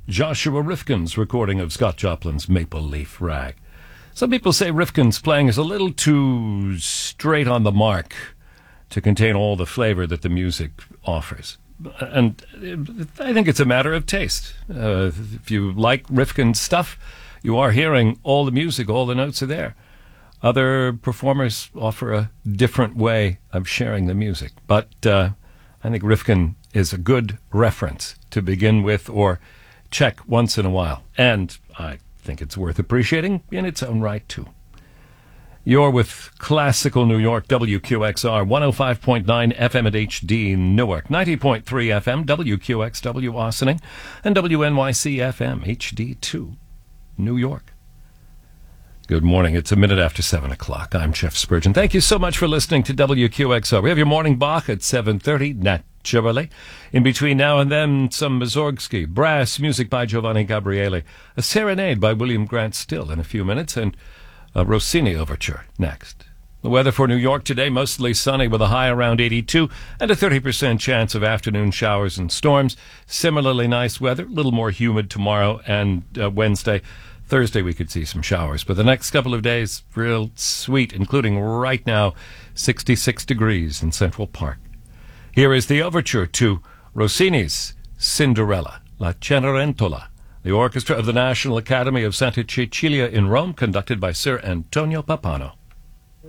Joshua Rifkin's recording of Scott Joplin's Maple Leaf Rag. Some people say Rifkin's playing is a little too straight on the mark to contain all the flavor that the music offers. And I think it's a matter of taste. If you like Rifkin's stuff, you are hearing all the music, all the notes are there. Other performers offer a different way of sharing the music. But I think Rifkin is a good reference to begin with or check once in a while. And I think it's worth appreciating in its own right, too. You're with Classical New York, WQXR, 105.9 FM at HD Newark, 90.3 FM, WQXW Ossining, and WNYC FM, HD2, New York. Good morning. It's a minute after 7 o'clock. I'm Jeff Spurgeon. Thank you so much for listening to WQXR. We have your morning Bach at 7:30, naturally. In between now and then, some Mussorgsky, brass music by Giovanni Gabriele, a serenade by William Grant Still in a few minutes, and a Rossini overture next. The weather for New York today, mostly sunny with a high around 82 and a 30% chance of afternoon showers and storms. Similarly nice weather, a little more humid tomorrow and Wednesday. Thursday we could see some showers, but the next couple of days, real sweet, including right now, 66 degrees in Central Park. Here is the overture to Rossini's Cinderella, La Cenerentola, the orchestra of the National Academy of Santa Cecilia in Rome, conducted by Sir Antonio Pappano.